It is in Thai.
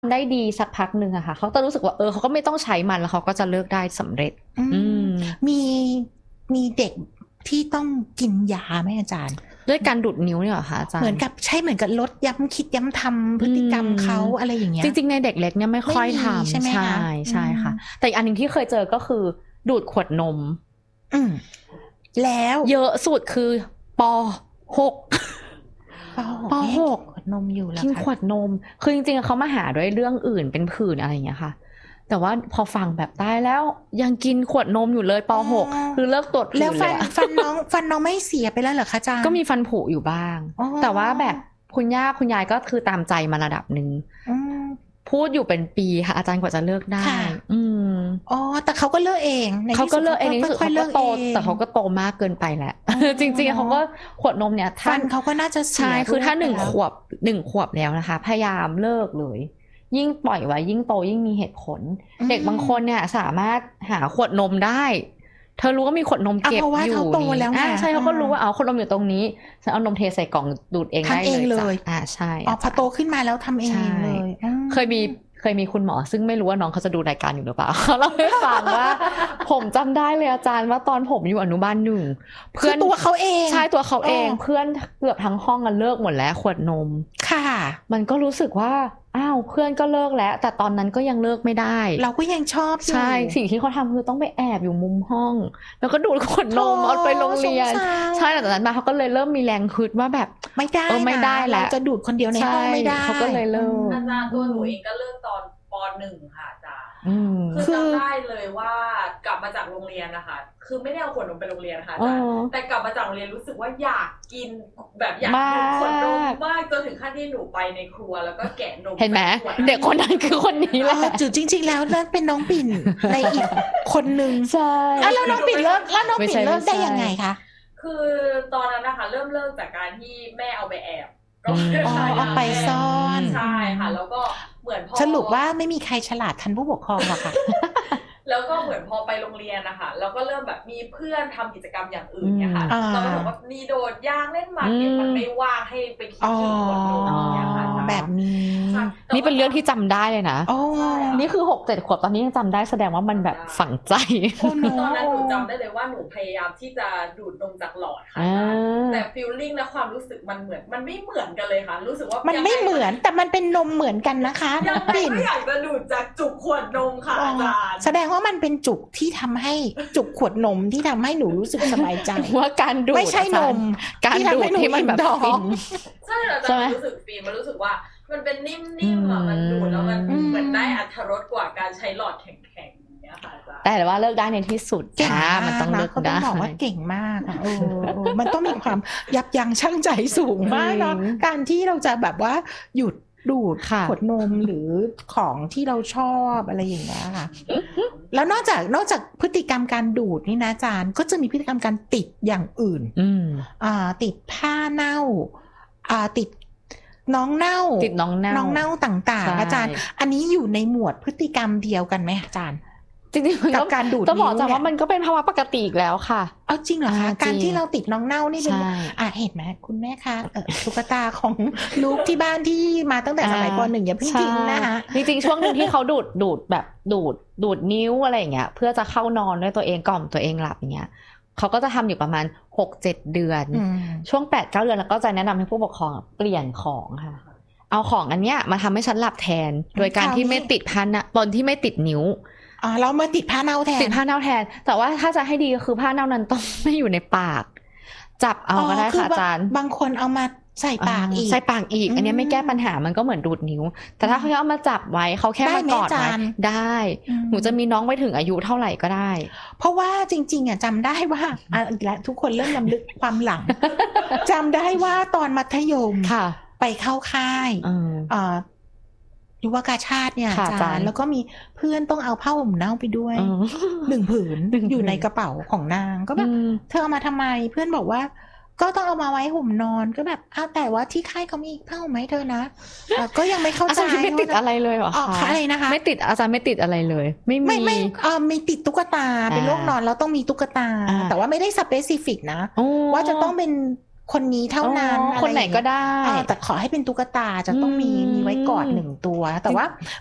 ได้ดีสักพักหนึ่งอะค่ะเขาจะรู้สึกว่าเขาก็ไม่ต้องใช้มันแล้วเขาก็จะเลิกได้สำเร็จมีเด็กที่ต้องกินยาไหมอาจารย์ด้วยการดูดนิ้วเนี่ยเหรอคะอาจารย์เหมือนกับลดย้ำคิดย้ำทำพฤติกรรมเขาอะไรอย่างเงี้ยจริงๆในเด็กเล็กเนี่ยไม่ค่อยทำใช่ไหมคะใช่ค่ะแต่อีกอันนึงที่เคยเจอก็คือดูดขวดนมแล้วเยอะสุดคือป.6 ป.6 ขวดนมอยู่แล้วกินขวดนมคือจริงๆเขามาหาด้วยเรื่องอื่นเป็นผื่นอะไรอย่างเงี้ยค่ะแต่ว่าพอฟังแบบตายแล้วยังกินขวดนมอยู่เลยป.6 คือเลิกตรวจผื่นแล้วฟันน้องไม่เสียไปแล้วเหรอคะอาจารย์ก็มีฟันผุอยู่บ้างแต่ว่าแบบคุณย่าคุณยายก็คือตามใจมาระดับนึงพูดอยู่เป็นปีค่ะอาจารย์กว่าจะเลิกได้แต่เขาก็เลิกเองเขาก็เลิกเองในที่สุดเขาก็โตแต่เขาก็โตมากเกินไปแหละจริงๆเขาก็ขวดนมเนี่ยฟันเขาก็น่าจะเสียใช่คือถ้า1 ขวบแล้วนะคะพยายามเลิกเลยยิ่งปล่อยไว้ยิ่งโตยิ่งมีเหตุผลเด็กบางคนเนี่ยสามารถหาขวดนมได้เธอรู้ว่ามีขวดนมเก็บอยู่นี่ใช่เขาก็รู้ว่าขวดนมอยู่ตรงนี้ฉันเอานมเทใส่กล่องดูดเองได้เลยใช่พอโตขึ้นมาแล้วทำเองเลยเคยมีคุณหมอซึ่งไม่รู้ว่าน้องเขาจะดูรายการอยู่หรือเปล่าเขาเล่าให้ฟังว่าผมจำได้เลยอาจารย์ว่าตอนผมอยู่อนุบาล1เพื่อนตัวเขาเองใช่ตัวเขาเองเพื่อนเกือบทั้งห้องกันเลิกหมดแล้วขวดนมค่ะมันก็รู้สึกว่าอ้าวเพื่อนก็เลิกแล้วแต่ตอนนั้นก็ยังเลิกไม่ได้เราก็ยังชอบใช่สิ่งที่เขาทำคือต้องไปแอบอยู่มุมห้องแล้วก็ดูดขวดนมเอาไปโรงเรียนใช่แต่จากนั้นมาเขาก็เลยเริ่มมีแรงฮึดว่าแบบไม่ได้แล้วจะดูดคนเดียวในห้องไม่ได้เขาก็เลยเลิกอาจารย์ตัวหนูเองก็เลิกตอนป.1 ค่ะอาจารย์คือจำได้เลยว่ากลับมาจากโรงเรียนนะคะคือไม่ได้เอาขวดนมไปโรงเรียนนะคะอาจารย์แต่กลับมาจากโรงเรียนรู้สึกว่าอยากกินแบบอยากดื่มขวดนมมากจนถึงขั้นที่หนูไปในครัวแล้วก็แกะนมเห็นไหมเด็กคนนั้นคือคนนี้แหละจริงๆแล้วนั่นเป็นน้องปิ่นในอีกคนนึงใช่แล้วน้องปิ่นเลิกได้ยังไงคะคือตอนนั้นนะคะเริ่มจากการที่แม่เอาไปแอบเอาไปซ่อนใช่ค่ะแล้วก็เหมือนพอสรุปว่าไม่มีใครฉลาดทันผู้ปกครองหรอกค่ะแล้วก็เหมือนพอไปโรงเรียนนะคะแล้วก็เริ่มแบบมีเพื่อนทำกิจกรรมอย่างอื่นเนี่ยค่ะเราก็บอกว่ามีโดดยางเล่นหมากเก็บมันไม่ว่างให้ไปคิดถึงคนโดดเนี่ยค่ะแบบนี้นี่เป็นเรื่องที่จำได้เลยนะนี่คือ6-7 ขวบตอนนี้ยังจำได้แสดงว่ามันแบบฝังใจตอนนั้นหนูจำได้เลยว่าหนูพยายามที่จะดูดนมจากหลอดค่ะแต่ฟีลลิ่งและความรู้สึกมันไม่เหมือนกันเลยค่ะรู้สึกว่ามันไม่เหมือนแต่มันเป็นนมเหมือนกันนะคะยังไม่อยากจะดูดจากจุกขวดนมค่ะอาจารย์แสดงว่ามันเป็นจุกที่ทำให้จุกขวดนมที่ทำให้หนูรู้สึกสบายใจว่าการดูดไม่ใช่นมการดูดที่มันแบบฟินใช่อาจารย์รู้สึกฟินมันรู้สึกว่ามันเป็นนิ่มๆอ่ะมันดูดแล้วมันเหมือนได้อรรถรสกว่าการใช้หลอดแข็งๆเนี่ยค่ะแต่ว่าเลิกได้ในที่สุดมันต้องเลิกได้เขาต้องบอกว่าเก่งมากอ่ะมันต้องมีความยับยั้งชั่งใจสูงมากนะการที่เราจะแบบว่าหยุดดูดขวดนมหรือของที่เราชอบอะไรอย่างเงี้ยค่ะแล้วนอกจากพฤติกรรมการดูดนี่นะอาจารย์ก็จะมีพฤติกรรมการติดอย่างอื่นติดผ้าเน่าติดน้องเน่าต่างๆอาจารย์อันนี้อยู่ในหมวดพฤติกรรมเดียวกันไหมอาจารย์จริงๆกับการดูดต้องบอกจังว่ามันก็เป็นภาวะปกติอีกแล้วค่ะเอาจริงเหรอคะการที่เราติดน้องเน่านี่เป็นเห็นไหมคุณแม่คะตุ๊กตาของลูกที่บ้านที่มาตั้งแต่สมัยป.1อย่าเพิ่งทิ้งนะคะจริงๆช่วงนึงที่เขาดูดแบบดูดนิ้วอะไรอย่างเงี้ยเพื่อจะเข้านอนด้วยตัวเองกล่อมตัวเองหลับอย่างเงี้ยเขาก็จะทำอยู่ประมาณ 6-7 เดือนช่วง 8-9 เดือนแล้วก็จะแนะนำให้ผู้ปกครองเปลี่ยนของค่ะเอาของอันเนี้ยมาทำให้ฉันหลับแทนโดยการที่ไม่ติดพันตอนที่ไม่ติดนิ้วเรามาติดผ้าเน่าแทนแต่ว่าถ้าจะให้ดีก็คือผ้าเน่านั้นต้องไม่อยู่ในปากจับเอาก็ได้ค่ะอาจารย์บางคนเอามาใส่ปากอีกอันนี้ไม่แก้ปัญหามันก็เหมือนดูดนิ้วแต่ถ้าเขาเอามาจับไว้เขาแค่มากอดไว้ได้หนูจะมีน้องไปถึงอายุเท่าไหร่ก็ได้เพราะว่าจริงๆจำได้ว่าและทุกคนเริ่มรำลึกความหลังจำได้ว่าตอนมัธยมไปเข้าค่ายยุวกาชาติเนี่ยอาจารย์แล้วก็มีเพื่อนต้องเอาผ้าห่มเน่าไปด้วย1 ผืนอยู่ในกระเป๋าของนางก็แบบเธอเอามาทำไมเพื่อนบอกว่าก็ต้องเอามาไว้ห่มนอนก็แบบแต่ว่าที่ค่ายเขามีผ้าห่มไหมเธอนะก็ยังไม่เข้าใจไม่ติดอะไรเลยเหรอคะอะไรนะคะไม่ติดอาจารย์ไม่ติดอะไรเลยไม่มีติดตุ๊กตาเป็นโรคนอนแล้วต้องมีตุ๊กตาแต่ว่าไม่ได้สเปซิฟิกนะว่าจะต้องเป็นคนนี้เท่านั้นคนไหนก็ได้แต่ขอให้เป็นตุ๊กตาจะต้องมีไว้กอด1 ตัวแต่ว่า